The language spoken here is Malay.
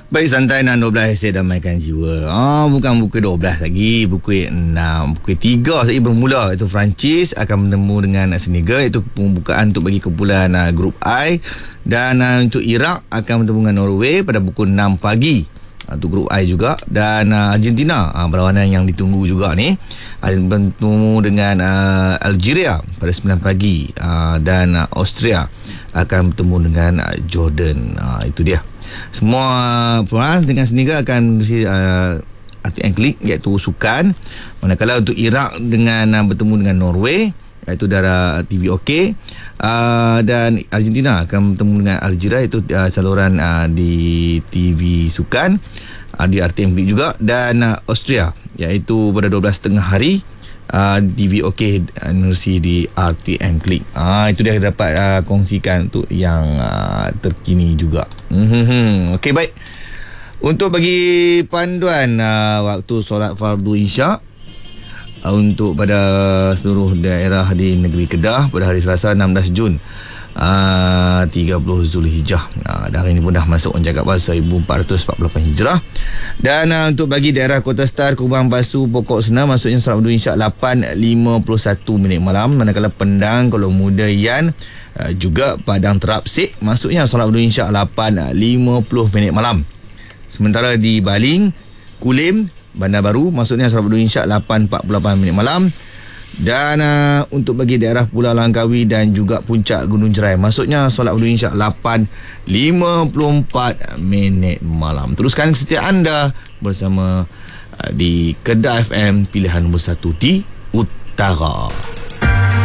Baik, santai 6.12 saya damaikan jiwa. Bukan pukul 12 lagi, pukul 6, pukul 3 saya bermula. Itu Perancis akan bertemu dengan Senegal. Itu pembukaan untuk bagi kumpulan grup I. Dan untuk Iraq akan bertemu dengan Norway pada pukul 6 pagi. Untuk grup I juga. Dan Argentina, berlawanan yang ditunggu juga ni, bertemu dengan Algeria pada 9 pagi. Dan Austria akan bertemu dengan Jordan. Itu dia. Semua peran dengan Senegal akan RTM Klik, iaitu sukan. Manakala untuk Iraq dengan bertemu dengan Norway, iaitu darah TV OK. Dan Argentina akan bertemu dengan Algeria, iaitu saluran di TV sukan, di RTM Klik juga. Dan Austria, iaitu pada 12.30 hari, TV OK Nursi di RTM Klik. Itu dia dapat kongsikan untuk yang terkini juga. Okey, baik. Untuk bagi panduan waktu solat fardu Isyak untuk pada seluruh daerah di negeri Kedah pada hari Selasa 16 Jun 30 Zulhijjah. Dan hari ini pun dah masuk Cakap Bahasa 1448 Hijrah. Dan untuk bagi daerah Kota Star, Kubang, Pasu, Pokok Senang, maksudnya solat fardu Isyak 8.51 minit malam. Manakala Pendang, Kolong Muda, Yan, juga Padang Terapsik, maksudnya solat fardu Isyak 8.50 minit malam. Sementara di Baling, Kulim, Bandar Baru, maksudnya solat fardu Isyak 8.48 minit malam. Dan untuk bagi daerah Pulau Langkawi dan juga Puncak Gunung Jerai, maksudnya solat fardu Isyak 8.54 minit malam. Teruskan setia anda bersama di Kedah FM, pilihan nombor 1 di Utara.